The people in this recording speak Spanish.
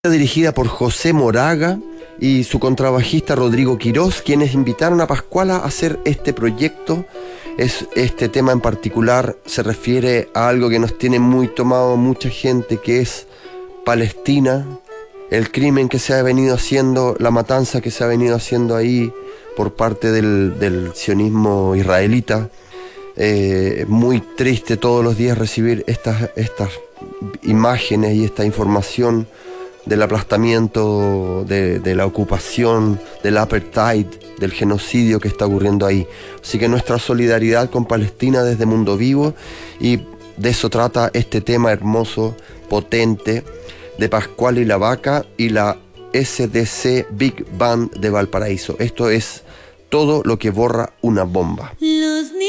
Dirigida por José Moraga y su contrabajista Rodrigo Quirós, quienes invitaron a Pascuala a hacer este proyecto. Este tema en particular se refiere a algo que nos tiene muy tomado mucha gente, que es Palestina, el crimen que se ha venido haciendo, la matanza que se ha venido haciendo ahí por parte del sionismo israelita. Muy triste todos los días recibir estas imágenes y esta información del aplastamiento, de la ocupación, del apartheid, del genocidio que está ocurriendo ahí. Así que nuestra solidaridad con Palestina desde Mundo Vivo, y de eso trata este tema hermoso, potente, de Pascuala y la Vaca y la SDC Big Band de Valparaíso. Esto es Todo lo que borra una bomba.